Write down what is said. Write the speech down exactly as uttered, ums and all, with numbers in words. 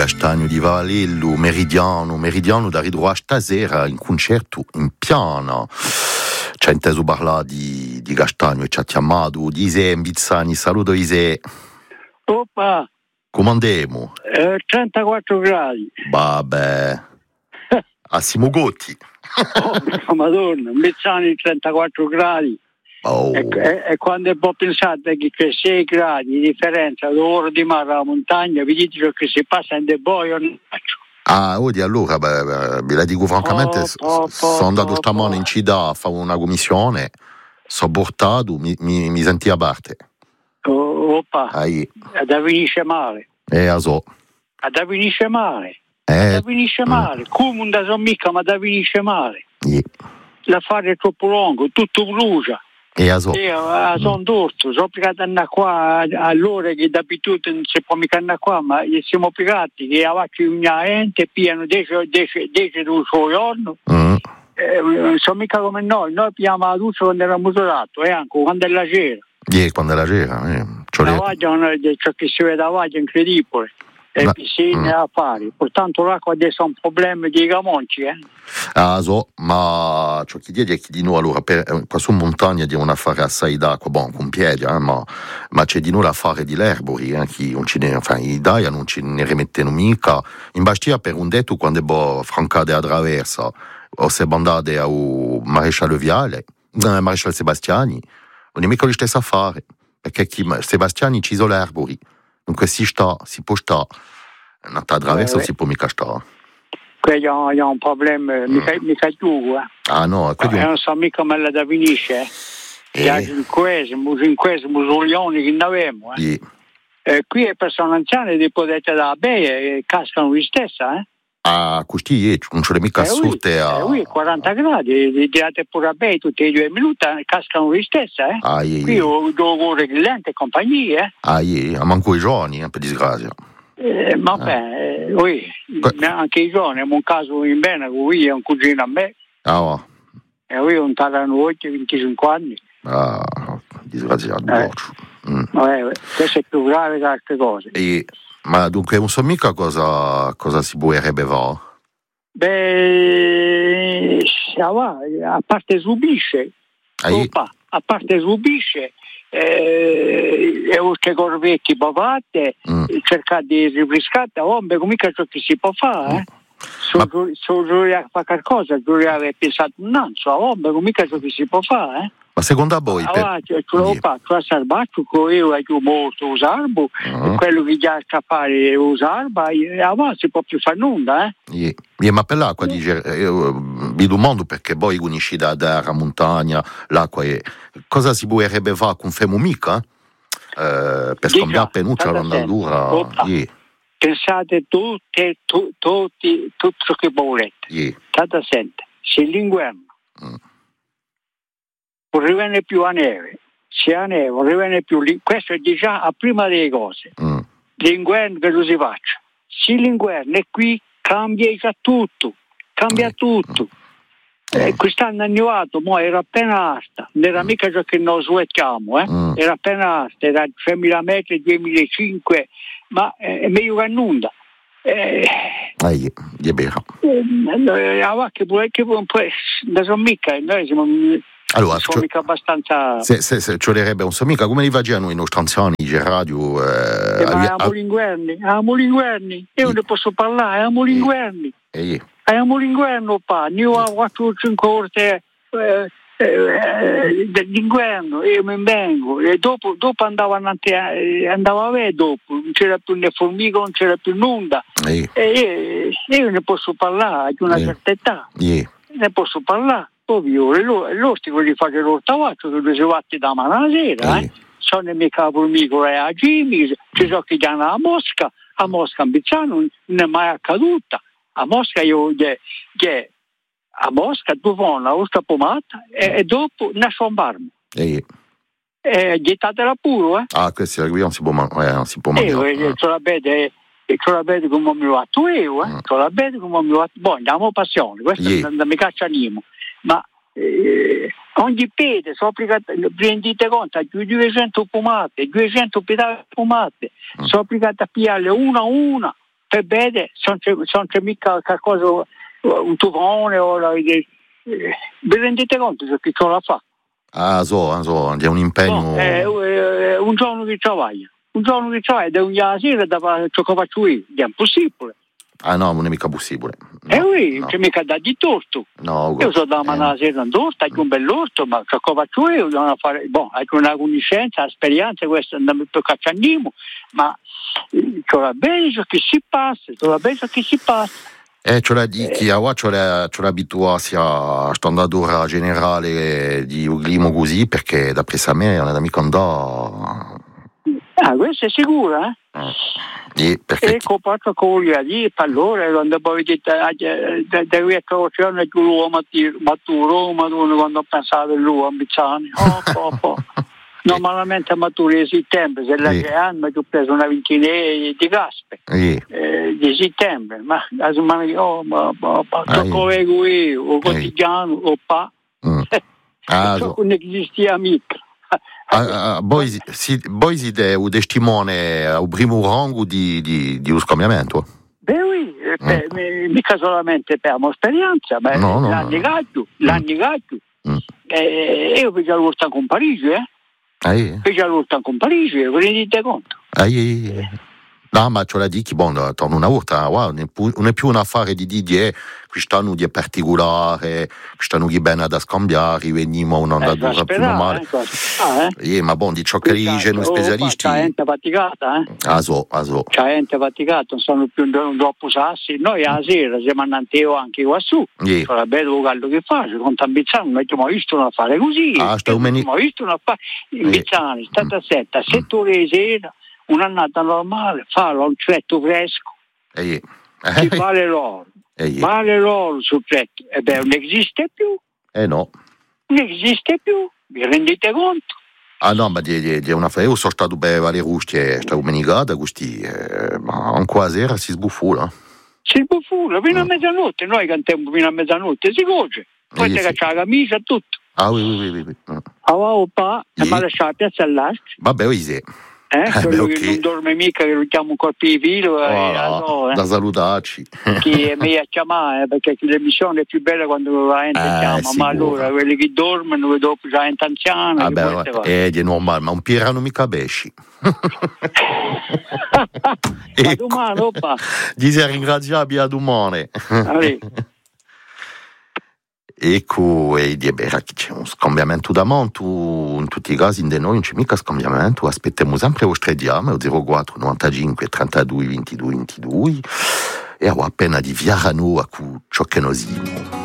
Gastagno di Valello, Meridiano, Meridiano da ritrovare stasera in concerto in piano. Ci ha inteso parlare di, di Gastagno e ci ha chiamato Ise Mbizzani. Saluto Ise. Oppa. Come andiamo? Eh, trentaquattro gradi. Vabbè. Assimo Gotti. Oh, Madonna, Mbizzani trentaquattro gradi. Oh. E, e, e quando voi pensate che, che sei gradi di differenza d'ora di mare alla montagna, vi dite che si passa in deboio, non faccio. Ah, oddio, allora, beh, beh, ve la dico francamente, Oh, s- oh, sono oh, andato oh, stamane oh. in città a fare una commissione, sono portato, mi, mi, mi senti a parte. Oh, oppa, Ahì. da finisce male, Eh, a so. da finisce male, Eh, da finisce male, come non da so mica, ma da finisce male. yeah. L'affare è troppo lungo, tutto brucia. Eh, a so. Io a Son d'Orto, sono obbligato ad andare qua all'ora che d'abitudine non si può mica andare qua, ma siamo obbligati che avanti una ente piano dieci un suo giorno. Mm. Eh, non sono mica come noi, noi pigliamo la doccia quando era mutolato e anche quando è la sera. Yeah, quando è la sera, eh. C'ho La le- vaglia, ciò che si vede la vaglia è incredibile. E Ma- piscine mm. a fare, portanto l'acqua adesso è un problema di Gamonci, eh? Ah, so, ma ciò che dice è che di noi allora per, eh, qua su montagna devono fare assai d'acqua, bon, con piedi, eh, ma, ma c'è di noi a fare di l'erbori, eh, che non ci ne, enfin, i Daia non ci ne rimettono mica. In Bastia per un detto quando è bo francate a traversa, o se bandate al maresciallo Viale, eh, maresciallo Sebastiani, non è mica lo stesso a fare, perché chi, Sebastiani ci sono l'erbori, dunque si sta, si può stare, non a traversa Eh, si può mica stare. Qui c'è un, c'è un problema, mm. mica, mica giusto, eh? Ah no, Eh, non so mica come la da finisce, eh. Eh. Gli cinquesimi, cinquesimi solioni che ne avevamo, eh. Yeah. Eh, qui le persone anziane li potete da bere e cascano lui stessa, eh. Ah, così non c'è mica Eh, oui, sorte a... eh, oui, quaranta gradi, li tirate pure a bere tutti i due minuti, eh, cascano lui stessa, eh. Ah, yeah, Qui yeah. ho devo cliente e compagnie, eh. Ah, yeah. A manco i giorni, eh, per disgrazia. Eh, ma beh, eh, oui, Que- anche i giorni, è un caso in bene, lui è un cugino a me, Ah, oh. e lui è un tarano venticinque anni. Ah, disgraziato. Eh. Mm. Eh, questo è più grave che altre cose. E, ma dunque non so mica cosa, cosa si vorrebbe fare. Beh, a parte subisce, Ah, yeah. Opa, a parte subisce, eh, e queste corvetti papate, Mm. cercare di rifriscare, oh, beh, mica ciò che si può fare, eh. Ma- Se giuria fa qualcosa, giuria aver pensato un anno, oh, beh, mica ciò che si può fare, eh. Ma secondo voi... Per... Ah, cioè, tu lo fa, tu sai, bacio che io ho molto usarbo, Mm. e quello che già sta a fare usarba, e avanti si può più fare nulla, eh. Yeah. Yeah, ma per l'acqua dice, eh, vi domando perché poi conosci da terra, montagna, l'acqua è... Cosa si vorrebbe fare con femo mica? Eh, per Dica, scambiare penuccia state all'andadura. Oppa. Yeah. Pensate tutte, tu, tutti, tutto ciò che volete. Yeah. State attenti, se l'inverno Mm. non riviene più a neve, se a neve non riviene più lì, questo è già a prima delle cose. Mm. L'inverno che lo si faccia. Se l'inverno è qui, cambia già tutto, cambia Eh. tutto. Eh, quest'anno è annuato, ma era appena asta, non era mica ciò che noi suetiamo, eh? Mm. Era appena asta, era tremila metri, duemilacinque, ma eh, è meglio che nulla. Eh, Ah, yeah. Yeah, vero. eh, ah, che pure che pure, non so mica, noi siamo, Allora, siamo cioè- mica abbastanza. Se, se, se ci vorrebbe un so mica come li facevano i nostri anziani di radio eh, Eh, ma avvia- amo l'inguerni, amo l'inguerni, io non ne posso parlare, amo l'inguerni. eh, Amo l'inguerno, pa, io ho quattro o cinque ore eh, eh, dell'inguerno e io mi vengo e dopo, dopo andavo, avanti, eh, andavo a vedere dopo, non c'era più né formica, non c'era più nulla eh, e io, io ne posso parlare di una Eh. certa età, eh, ne posso parlare, ovvio, e l'ortico li fare l'ortavaccio che due si fatti da mano alla sera, eh. eh, Sono mica formico e a Jimmy, ci so che danno a Mosca, a Mosca in Bizzano non è mai accaduta. A Mosca io che, che a Mosca dove una vostra pomata e, e dopo ne sono barmo eh. e gettatela pure, eh. Ah, questa qui non si può, man- eh, non si può E mangiare. io ce la vede e ce la vede come mi va tu io, eh. Ce la vede come mi va. Boh, andiamo passione, questo Yeah. non mi caccianimo, ma eh, ogni piede sopra prendete conto a duecento pomate, duecento pedali pomate, Mm. sono obbligati a pigliarle una a una per bene, non c'è, non c'è mica qualcosa, un tufone o la, eh, vi rendete conto che chi la fa? Ah, so, so, è un impegno. No, è, è, un giorno che travaglia, un giorno che travaglia, da un giorno sera da ciò che faccio io, è impossibile. Ah no, non è mica possibile. E No, eh, non no. c'è mica da di torto. No, io so da eh. mangiare la sera un torto, anche un bell'orto, ma ciò che faccio io, devo fare, boh, anche una conoscenza, esperienza, questo non per caccianimo, ma c'è la bene ciò che si passa, c'è la bene ciò che si passa. Eh, ce l'ha di chi ha ce l'ha abituati a standardura generale di Uglimo così, perché da presa me non è da mica andare. Ah, questo è sicuro, eh? Eh, perché... E comporta con gli lì, allora, quando poi dite, da qui a Crocione, giù l'uomo, maturo, maturo, quando ho pensato all'uomo, a Bizzani, oh, oh, oh. Normalmente a mature di settembre, se la che anno ho preso una ventina di gaspe eh. eh, di settembre, ma la settimana che oh, ma ma ma Ah, ciò che io, o quotidiano, o pa, mm. Ah, ciò so. che non esistia mica. Ah, ah, voi si, voi siete un testimone al primo rango di, di, di un scambiamento? Beh, oui, Mm. eh, mica solamente per esperienza, ma No, no, l'anno no. gatto, l'anno gatto. Mm. Eh, io feci la lotta con Parigi, eh? Ah, eh. Feci la lotta con Parigi, vi rendete conto? Ah, eh. No, ma ce l'ha di chi, bon, torno una volta, wow, non è più un affare di Didier, quest'anno di è particolare, quest'anno di bene da scambiare, veniamo a un'andatura più normale. Eh, ah, eh? Eh, ma bon, di ciò che dicono i specialisti... C'è gente faticata, eh? Ah, so, ah, so. C'è gente faticata, non sono più troppo sassi. Noi a sera siamo andati io anche qua su, Eh. sarà bello quello che faccio, con Tambizzano, non abbiamo visto una fare così, Ah, sta un non meni- abbiamo visto una fare, in Bizzani, state a sette, a sette ore di sera, un'annata normale, farlo a un freddo fresco, Eh, ci eh. vale l'oro, Eh, vale l'oro sul freddo, e beh, non esiste più, eh no. non esiste più, vi rendete conto? Ah no, ma di, di, di una fa- io sono stato per varie rustie, stavo menigata, questi, eh, ma ancora sera si sbuffula. Si buffula, fino a Mm. mezzanotte, noi cantiamo fino a mezzanotte, si coce, poi Eh, te sì. caccia la camicia e tutto. Ah, oui, oui, oui, oui. oui. Aveva pa, e Sì. mi ha lasciato la piazza all'astro, Vabbè, oui, sì. eh? Eh, quello beh, che ok. non dorme mica, che lo chiama un colpo di filo, eh, Voilà, la so, eh. da salutarci. Che è meglio a chiamare, eh, perché l'emissione è più bella quando la gente Eh, chiama, sicuro. ma allora quelli che dormono, dopo la gente anziana, che Vabbè, volete va? è di normale, ma un pirano mica besci. Ma domani, oppa, Dice ringraziabile a domani. allora, Ecco, e di beh, c'è un scambiamento da monto, in tutti i casi da noi non c'è mica scambiamento, aspettiamo sempre il vostro diame, zero quattro novantacinque trentadue ventidue ventidue, e ho appena di viare a noi a ciò che noi siamo.